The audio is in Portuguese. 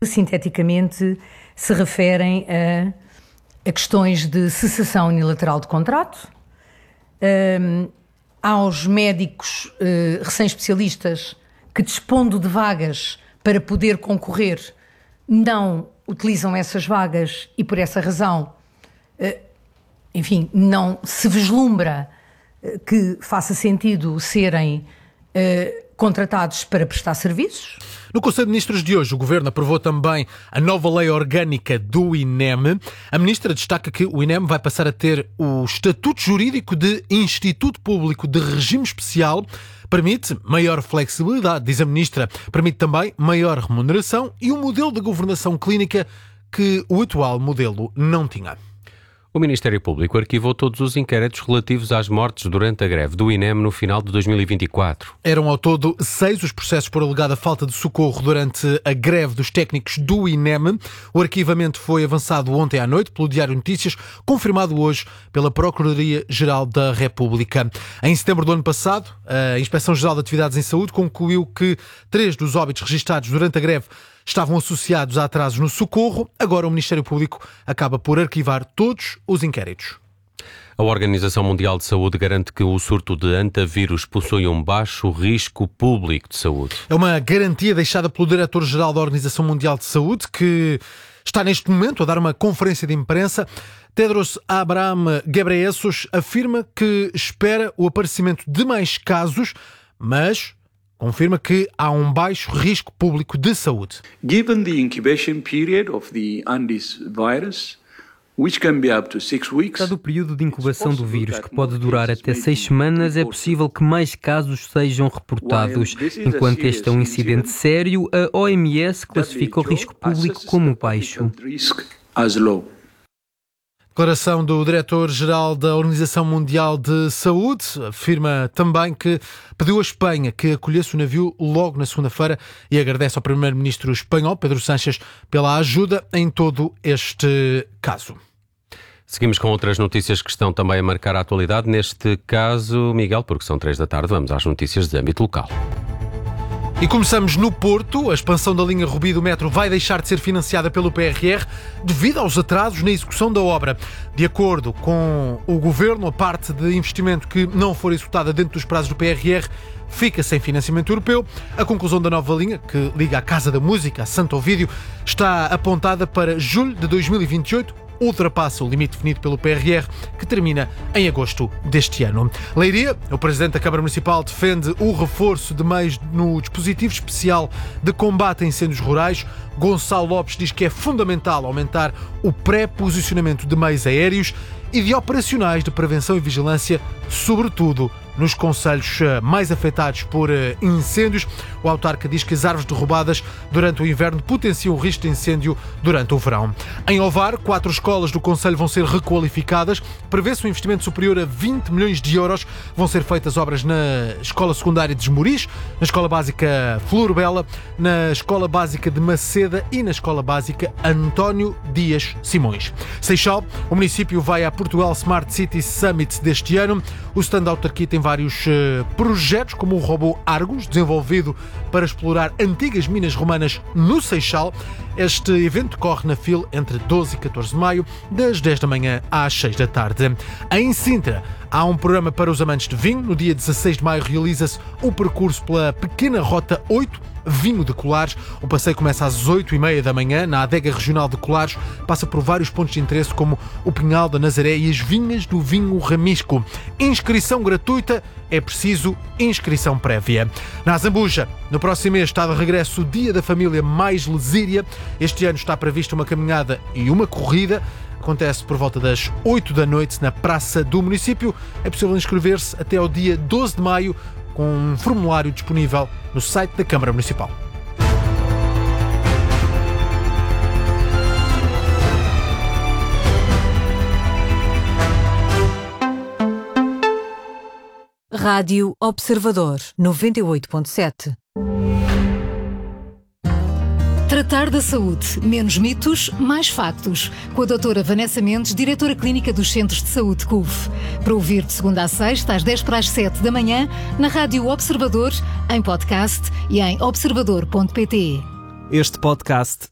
Sinteticamente, se referem a questões de cessação unilateral de contrato, aos médicos recém-especialistas que, dispondo de vagas para poder concorrer, não utilizam essas vagas e, por essa razão, não se vislumbra que faça sentido serem contratados para prestar serviços. No Conselho de Ministros de hoje, o Governo aprovou também a nova lei orgânica do INEM. A Ministra destaca que o INEM vai passar a ter o estatuto jurídico de Instituto Público de Regime Especial. Permite maior flexibilidade, diz a Ministra. Permite também maior remuneração e um modelo de governação clínica que o atual modelo não tinha. O Ministério Público arquivou todos os inquéritos relativos às mortes durante a greve do INEM no final de 2024. Eram ao todo 6 os processos por alegada falta de socorro durante a greve dos técnicos do INEM. O arquivamento foi avançado ontem à noite pelo Diário Notícias, confirmado hoje pela Procuradoria-Geral da República. Em setembro do ano passado, a Inspeção-Geral de Atividades em Saúde concluiu que 3 dos óbitos registados durante a greve estavam associados a atrasos no socorro. Agora o Ministério Público acaba por arquivar todos os inquéritos. A Organização Mundial de Saúde garante que o surto de hantavírus possui um baixo risco público de saúde. É uma garantia deixada pelo Diretor-Geral da Organização Mundial de Saúde, que está neste momento a dar uma conferência de imprensa. Tedros Adhanom Ghebreyesus afirma que espera o aparecimento de mais casos, mas confirma que há um baixo risco público de saúde. Given the incubation period of the Andes virus, which can be up to 6 weeks, dado o período de incubação do vírus, que pode durar até 6 semanas, é possível que mais casos sejam reportados. Enquanto este é um incidente sério, a OMS classifica o risco público como baixo. Declaração do Diretor-Geral da Organização Mundial de Saúde. Afirma também que pediu à Espanha que acolhesse o navio logo na segunda-feira e agradece ao Primeiro-Ministro espanhol, Pedro Sánchez, pela ajuda em todo este caso. Seguimos com outras notícias que estão também a marcar a atualidade. Neste caso, Miguel, porque são 3 da tarde, vamos às notícias de âmbito local. E começamos no Porto. A expansão da linha Rubi do metro vai deixar de ser financiada pelo PRR devido aos atrasos na execução da obra. De acordo com o Governo, a parte de investimento que não for executada dentro dos prazos do PRR fica sem financiamento europeu. A conclusão da nova linha, que liga a Casa da Música a Santo Ovídio, está apontada para julho de 2028, ultrapassa o limite definido pelo PRR, que termina em agosto deste ano. Leiria, o Presidente da Câmara Municipal, defende o reforço de meios no dispositivo especial de combate a incêndios rurais. Gonçalo Lopes diz que é fundamental aumentar o pré-posicionamento de meios aéreos e de operacionais de prevenção e vigilância, sobretudo nos concelhos mais afetados por incêndios. O autarca diz que as árvores derrubadas durante o inverno potenciam o risco de incêndio durante o verão. Em Ovar, 4 escolas do concelho vão ser requalificadas. Prevê-se um investimento superior a 20 milhões de euros. Vão ser feitas obras na Escola Secundária de Esmoriz, na Escola Básica Flor Bela, na Escola Básica de Maceda e na Escola Básica António Dias Simões. Seixal, o município vai à Portugal Smart City Summit deste ano. O stand da autarquia tem vários projetos, como o robô Argus, desenvolvido para explorar antigas minas romanas no Seixal. Este evento corre na FIL entre 12 e 14 de maio, das 10 da manhã às 6 da tarde. Em Sintra, há um programa para os amantes de vinho. No dia 16 de maio realiza-se o percurso pela Pequena Rota 8, Vinho de Colares. O passeio começa às 8h30 da manhã na Adega Regional de Colares. Passa por vários pontos de interesse como o Pinhal da Nazaré e as vinhas do Vinho Ramisco. Inscrição gratuita, é preciso inscrição prévia. Na Azambuja, no próximo mês está de regresso o Dia da Família Mais Lesíria. Este ano está prevista uma caminhada e uma corrida. Acontece por volta das 8 da noite na Praça do Município. É possível inscrever-se até ao dia 12 de maio com um formulário disponível no site da Câmara Municipal. Rádio Observador 98.7. Tratar da saúde. Menos mitos, mais factos. Com a doutora Vanessa Mendes, diretora clínica dos Centros de Saúde CUV. Para ouvir de segunda a sexta, às 10:07 da manhã, na Rádio Observador, em podcast e em observador.pt. Este podcast